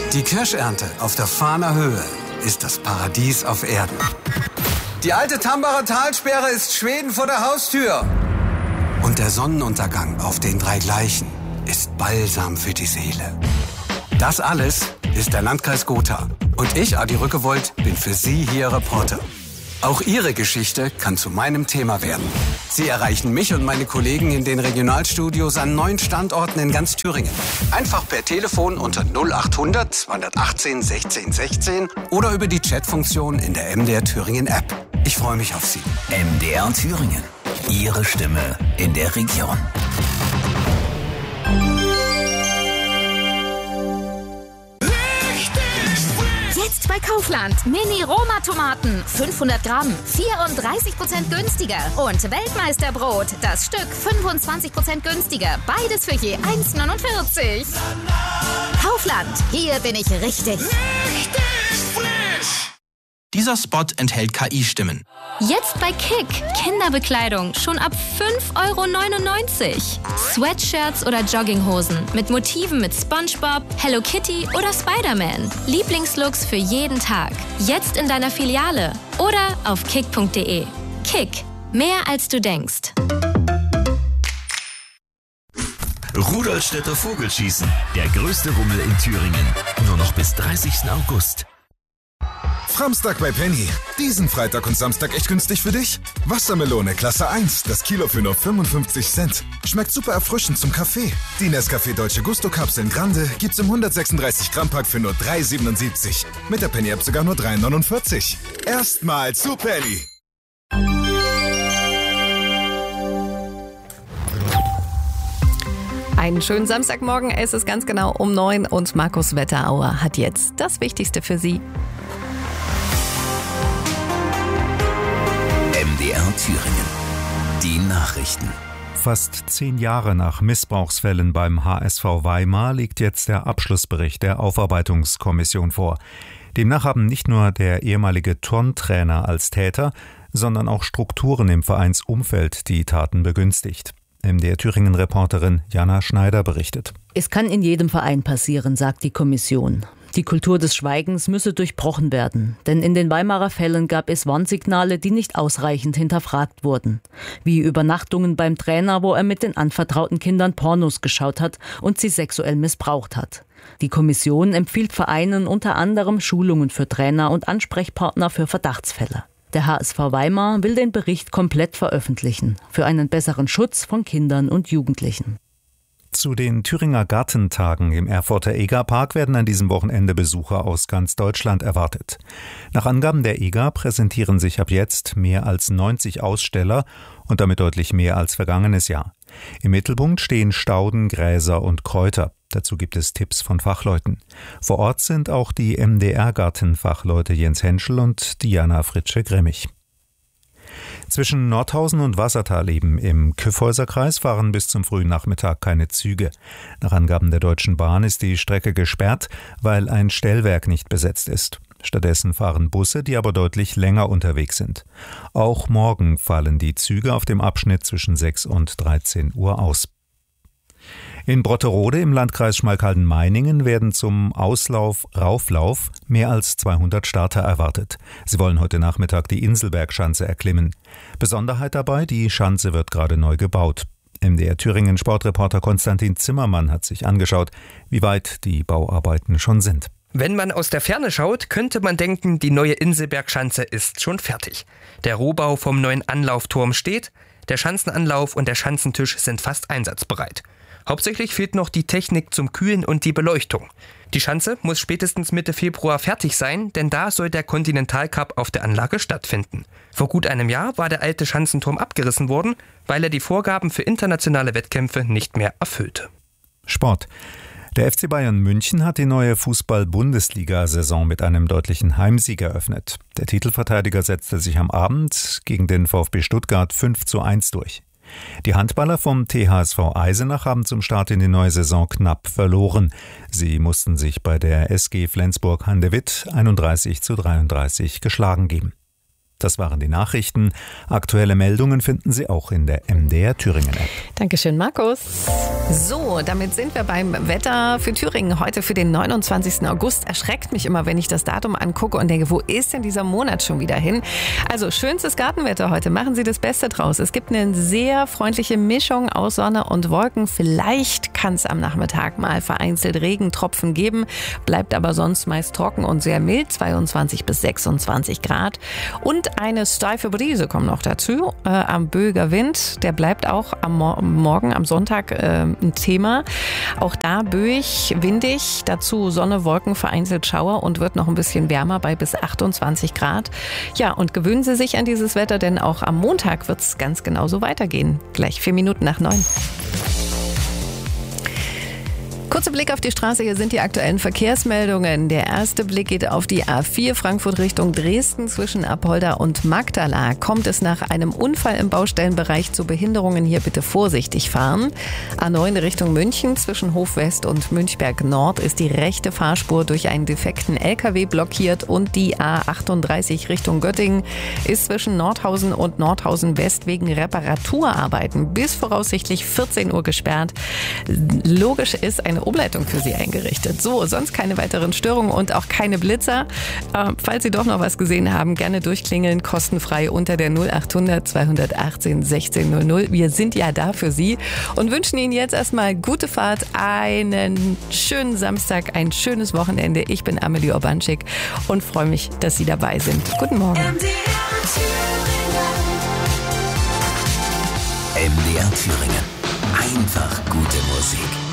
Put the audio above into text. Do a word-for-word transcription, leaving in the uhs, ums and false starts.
Die Kirschernte auf der Fahner Höhe ist das Paradies auf Erden. Die alte Tambacher Talsperre ist Schweden vor der Haustür. Und der Sonnenuntergang auf den drei Gleichen ist Balsam für die Seele. Das alles ist der Landkreis Gotha. Und ich, Adi Rückewold, bin für Sie hier Reporter. Auch Ihre Geschichte kann zu meinem Thema werden. Sie erreichen mich und meine Kollegen in den Regionalstudios an neun Standorten in ganz Thüringen. Einfach per Telefon unter null achthundert zweihundertachtzehn sechzehn sechzehn oder über die Chatfunktion in der M D R Thüringen App. Ich freue mich auf Sie. M D R Thüringen. Ihre Stimme in der Region. Jetzt bei Kaufland. Mini-Roma-Tomaten. fünfhundert Gramm. vierunddreißig Prozent günstiger. Und Weltmeisterbrot. Das Stück fünfundzwanzig Prozent günstiger. Beides für je eins neunundvierzig. Kaufland. Hier bin ich richtig. Richtig frisch. Dieser Spot enthält K I-Stimmen. Jetzt bei Kick. Kinderbekleidung schon ab fünf Euro neunundneunzig. Sweatshirts oder Jogginghosen mit Motiven mit SpongeBob, Hello Kitty oder Spider-Man. Lieblingslooks für jeden Tag. Jetzt in deiner Filiale oder auf kick punkt de. Kick. Mehr als du denkst. Rudolstädter Vogelschießen. Der größte Rummel in Thüringen. Nur noch bis dreißigsten August. Framstag bei Penny. Diesen Freitag und Samstag echt günstig für dich? Wassermelone Klasse eins, das Kilo für nur fünfundfünfzig Cent. Schmeckt super erfrischend zum Kaffee. Die Nescafé Dolce Gusto Kapseln Grande gibt's im hundertsechsunddreißig Gramm Pack für nur drei siebenundsiebzig. Mit der Penny App sogar nur drei neunundvierzig. Erstmal zu Penny. Einen schönen Samstagmorgen. Es ist ganz genau um neun und Markus Wetterauer hat jetzt das Wichtigste für Sie. M D R Thüringen. Die Nachrichten. Fast zehn Jahre nach Missbrauchsfällen beim H S V Weimar liegt jetzt der Abschlussbericht der Aufarbeitungskommission vor. Demnach haben nicht nur der ehemalige Turntrainer als Täter, sondern auch Strukturen im Vereinsumfeld die Taten begünstigt. M D R Thüringen-Reporterin Jana Schneider berichtet. Es kann in jedem Verein passieren, sagt die Kommission. Die Kultur des Schweigens müsse durchbrochen werden, denn in den Weimarer Fällen gab es Warnsignale, die nicht ausreichend hinterfragt wurden. Wie Übernachtungen beim Trainer, wo er mit den anvertrauten Kindern Pornos geschaut hat und sie sexuell missbraucht hat. Die Kommission empfiehlt Vereinen unter anderem Schulungen für Trainer und Ansprechpartner für Verdachtsfälle. Der H S V Weimar will den Bericht komplett veröffentlichen, für einen besseren Schutz von Kindern und Jugendlichen. Zu den Thüringer Gartentagen im Erfurter Egerpark werden an diesem Wochenende Besucher aus ganz Deutschland erwartet. Nach Angaben der E G A präsentieren sich ab jetzt mehr als neunzig Aussteller und damit deutlich mehr als vergangenes Jahr. Im Mittelpunkt stehen Stauden, Gräser und Kräuter. Dazu gibt es Tipps von Fachleuten. Vor Ort sind auch die M D R-Gartenfachleute Jens Henschel und Diana Fritsche-Gremmig. Zwischen Nordhausen und Wassertal eben im Kyffhäuserkreis fahren bis zum frühen Nachmittag keine Züge. Nach Angaben der Deutschen Bahn ist die Strecke gesperrt, weil ein Stellwerk nicht besetzt ist. Stattdessen fahren Busse, die aber deutlich länger unterwegs sind. Auch morgen fallen die Züge auf dem Abschnitt zwischen sechs und dreizehn Uhr aus. In Brotterode im Landkreis Schmalkalden-Meiningen werden zum Auslauf-Rauflauf mehr als zweihundert Starter erwartet. Sie wollen heute Nachmittag die Inselbergschanze erklimmen. Besonderheit dabei, die Schanze wird gerade neu gebaut. M D R Thüringen Sportreporter Konstantin Zimmermann hat sich angeschaut, wie weit die Bauarbeiten schon sind. Wenn man aus der Ferne schaut, könnte man denken, die neue Inselbergschanze ist schon fertig. Der Rohbau vom neuen Anlaufturm steht, der Schanzenanlauf und der Schanzentisch sind fast einsatzbereit. Hauptsächlich fehlt noch die Technik zum Kühlen und die Beleuchtung. Die Schanze muss spätestens Mitte Februar fertig sein, denn da soll der Continental Cup auf der Anlage stattfinden. Vor gut einem Jahr war der alte Schanzenturm abgerissen worden, weil er die Vorgaben für internationale Wettkämpfe nicht mehr erfüllte. Sport. Der F C Bayern München hat die neue Fußball-Bundesliga-Saison mit einem deutlichen Heimsieg eröffnet. Der Titelverteidiger setzte sich am Abend gegen den VfB Stuttgart fünf zu eins durch. Die Handballer vom T H S V Eisenach haben zum Start in die neue Saison knapp verloren. Sie mussten sich bei der S G Flensburg-Handewitt einunddreißig zu dreiunddreißig geschlagen geben. Das waren die Nachrichten. Aktuelle Meldungen finden Sie auch in der M D R Thüringen App. Dankeschön, Markus. So, damit sind wir beim Wetter für Thüringen. Heute für den neunundzwanzigsten August. Erschreckt mich immer, wenn ich das Datum angucke und denke, wo ist denn dieser Monat schon wieder hin? Also schönstes Gartenwetter heute. Machen Sie das Beste draus. Es gibt eine sehr freundliche Mischung aus Sonne und Wolken. Vielleicht kann es am Nachmittag mal vereinzelt Regentropfen geben. Bleibt aber sonst meist trocken und sehr mild. zweiundzwanzig bis sechsundzwanzig Grad. Und eine steife Brise kommt noch dazu. Äh, am Böiger Wind. Der bleibt auch am Mo- Morgen, am Sonntag äh, ein Thema. Auch da böig, windig. Dazu Sonne, Wolken, vereinzelt Schauer und wird noch ein bisschen wärmer bei bis achtundzwanzig Grad. Ja, und gewöhnen Sie sich an dieses Wetter, denn auch am Montag wird es ganz genauso weitergehen. Gleich vier Minuten nach neun. Kurzer Blick auf die Straße, hier sind die aktuellen Verkehrsmeldungen. Der erste Blick geht auf die A vier Frankfurt Richtung Dresden zwischen Apolda und Magdala. Kommt es nach einem Unfall im Baustellenbereich zu Behinderungen, hier bitte vorsichtig fahren. A neun Richtung München zwischen Hof West und Münchberg Nord ist die rechte Fahrspur durch einen defekten L K W blockiert und die A achtunddreißig Richtung Göttingen ist zwischen Nordhausen und Nordhausen West wegen Reparaturarbeiten bis voraussichtlich vierzehn Uhr gesperrt. Logisch ist eine Umleitung für Sie eingerichtet. So, sonst keine weiteren Störungen und auch keine Blitzer. Äh, falls Sie doch noch was gesehen haben, gerne durchklingeln, kostenfrei unter der null achthundert zweihundertachtzehn sechzehn null null. Wir sind ja da für Sie und wünschen Ihnen jetzt erstmal gute Fahrt, einen schönen Samstag, ein schönes Wochenende. Ich bin Amelie Urbanczyk und freue mich, dass Sie dabei sind. Guten Morgen. M D R Thüringen. Einfach gute Musik.